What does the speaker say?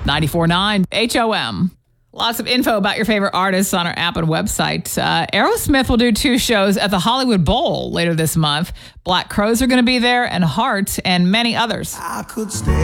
94.9 HOM. Lots of info about your favorite artists on our app and website. Aerosmith will do 2 shows at the Hollywood Bowl later this month. Black Crowes are going to be there, and Heart, and many others. I could stay.